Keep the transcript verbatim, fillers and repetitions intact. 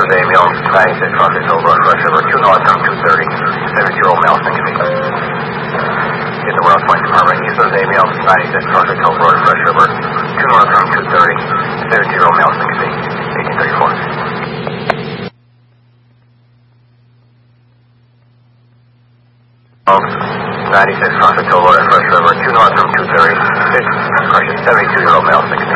Eastern Amiel, ninety-six Rocket Hill Road, Rush River, two north from two thirty, seven-year-old male, thank you. In the West Point Department, Eastern Amiel, ninety-six Rocket Hill Road, Rush River, two north from two thirty, seven-year-old male, thank you. eighteen thirty-four. ninety-six Rocket Hill Road, Rush River, two north from two thirty, six, seventy-two-year-old male, thank you.